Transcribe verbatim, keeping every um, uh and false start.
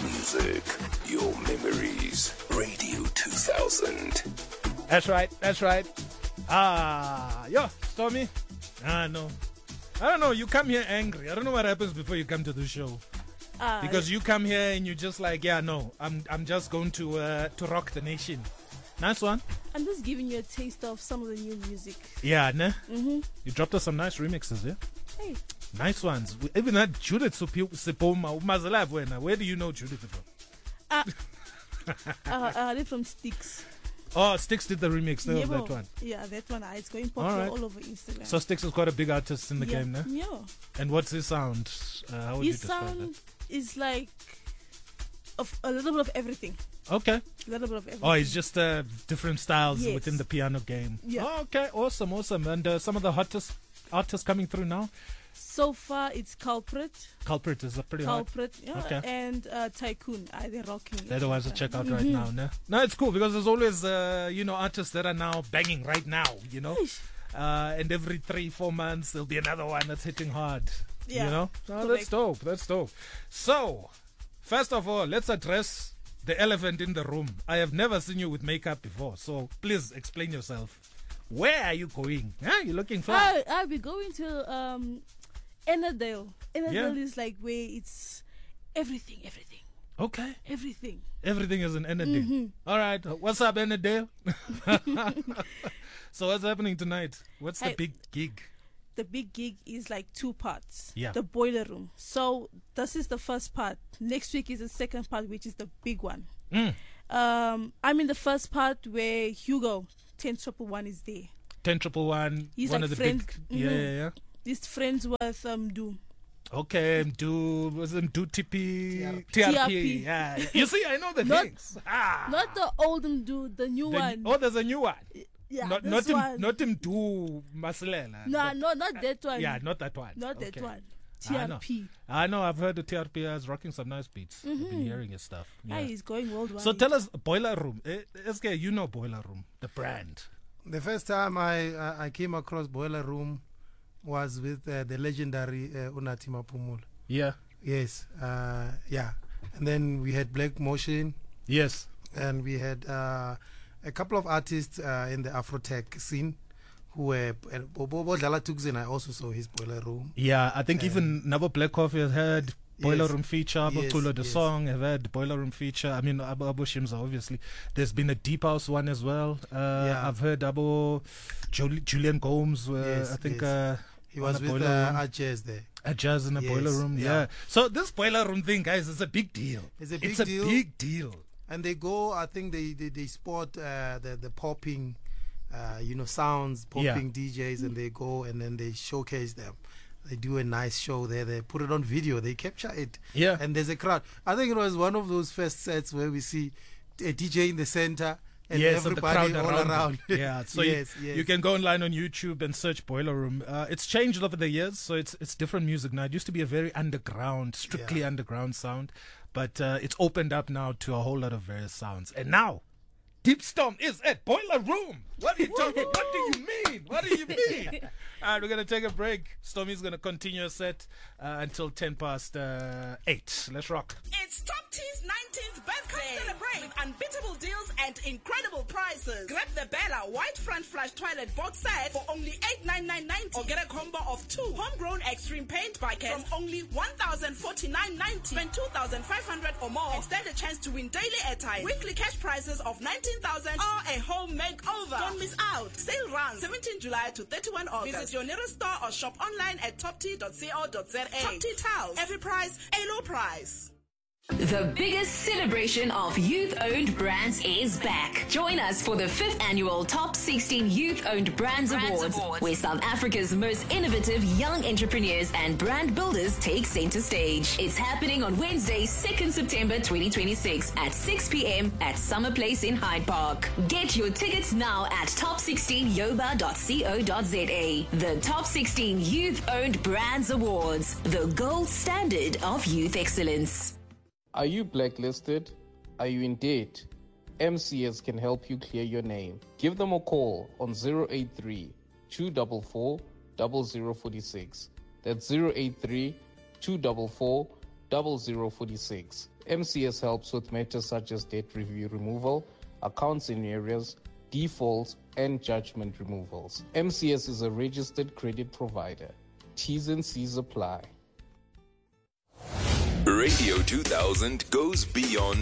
music, your memories. Radio two thousand. That's right, that's right. Ah, yo, Stormy. Ah, no. I don't know, you come here angry. I don't know what happens before you come to the show. Uh, Because you come here and you're just like, yeah, no, I'm I'm just going to uh, to rock the nation. Nice one. I'm just giving you a taste of some of the new music. Yeah, ne? Mm-hmm. You dropped us some nice remixes, yeah? Hey. Nice ones. We even had Judith Sipoma. Mazalab, where where do you know Judith from? Uh, uh, I heard it from Sticks. Oh, Styx did the remix of Yeah, that one. Yeah, that one. uh, It's going popular Alright. all over Instagram. So Styx is quite a big artist in the yeah. game, ne? Yeah. And what's his sound? Uh, how would His you describe sound is like of a little bit of everything. that? Okay. A little bit of everything. Oh, it's just uh, different styles Yes. within the piano game. Yeah. Oh, okay, awesome, awesome. And uh, some of the hottest artists coming through now? So far, it's Culprit. Culprit is a pretty hot. Culprit, yeah, Okay. and uh, Tycoon. Uh, they're rocking. They're the ones to check out right Mhm. now, ne? No, it's cool because there's always, uh, you know, artists that are now banging right now, you know? Eish. Uh, and every three, four months, there'll be another one that's hitting hard. Yeah, You know? Oh, that's correct. dope. That's dope. So, first of all, let's address the elephant in the room. I have never seen you with makeup before, so please explain yourself. Where are you going? Huh? You're looking fly. I, I'll be going to um, Ennerdale. Ennerdale Yeah. is like where it's everything, everything, Okay. everything. Everything is in Ennerdale. Mhm. All right. What's up, Ennerdale? So what's happening tonight? What's the Hey. big gig? The big gig is like two parts. Yeah. The boiler room. So this is the first part. Next week is the second part, which is the big one. Mm. Um, I'm in the first part where Hugo, ten triple one, is there. ten triple one. He's one like of the friends- big. Yeah, Mhm. yeah, yeah. He's friends with um Doom. Okay, do was it do T P T R P. T R P? Yeah, yeah. You see, I know the Not- things. Ah. Not the old dude, the new The- one. Oh, there's a new one. Yeah, not this not him, one. not him do Masilela. No, but- no, not that one. Yeah, not that one. Not Okay. that one. I know. T R P. I know. I've heard the T R P is rocking some nice beats. I've been Mhm. hearing his stuff. Yeah, Yeah. he's going worldwide. So tell us, Boiler Room. Eh, S K, you know Boiler Room, the brand. The first time I I I came across Boiler Room was with uh, the legendary uh, Unathi Mapumula. Yeah. Yes, uh, yeah. And then we had Black Motion, Yes. and we had uh, a couple of artists uh, in the Afrotech scene who were. And Bobo Dlala Tukzin, I also saw his Boiler Room. Yeah, I think even Nabo Black Coffee has had Boiler Yes. Room feature. Abu Yes, Tulo the yes. song have had Boiler Room feature. I mean, Abu, Abu Shimza, obviously. There's been a Deep House one as well. Uh, Yeah. I've heard Abu Jul- Julian Gomes. Uh, Yes, I think yes. uh, He was on a with Boiler uh, Room. Archers there. a jazz in a Yes, Boiler Room. Yeah. yeah. So this Boiler Room thing, guys, is a big deal. It's a big it's a deal. big deal. And they go, I think they they, they spot uh, the the popping, uh, you know, sounds, Yeah. popping D Js, and they go and then they showcase them. They do a nice show there. They put it on video. They capture it. Yeah. And there's a crowd. I think it was one of those first sets where we see a D J in the center and yes, and the everybody crowd all around. around. it. Yeah, so yes, you, yes. you can go online on YouTube and search Boiler Room. Uh, it's changed over the years, so it's it's different music now. It used to be a very underground, strictly Yeah. underground sound, but uh, it's opened up now to a whole lot of various sounds. And now, Deep Storm is at Boiler Room. What are you talking? What do you mean? What do you mean? All right, we're gonna take a break. Stormy's gonna continue her set uh, until ten past uh, eight. Let's rock. It's Top T's nineteenth birthday. Come celebrate with unbeatable deals and incredible prices. Grab the Bella White Front Flush Toilet Box Set for only eight ninety-nine ninety, or get a combo of two homegrown extreme paint buckets from only one thousand forty-nine ninety. Spend two thousand five hundred or more and stand a chance to win daily airtime, weekly cash prizes of nineteen thousand, or a home makeover. Don't miss out. Sale runs seventeenth July to thirty-first August. Visit your nearest store or shop online at top t dot co dot za. Top T Towels. Every price, a low price. The biggest celebration of youth-owned brands is back. Join us for the fifth annual Top sixteen Youth-Owned Brands, Brands Awards, Awards. where South Africa's most innovative young entrepreneurs and brand builders take center stage. It's happening on Wednesday, second September twenty twenty-six at six p.m. at Summer Place in Hyde Park. Get your tickets now at top sixteen yoba dot co dot za. The Top sixteen Youth-Owned Brands Awards, the gold standard of youth excellence. Are you blacklisted? Are you in debt? M C S can help you clear your name. Give them a call on zero eight three, two four four, zero zero four six. That's zero eight three, two four four, zero zero four six. M C S helps with matters such as debt review removal, accounts in areas, defaults, and judgment removals. M C S is a registered credit provider. T's and C's apply. Radio two thousand goes beyond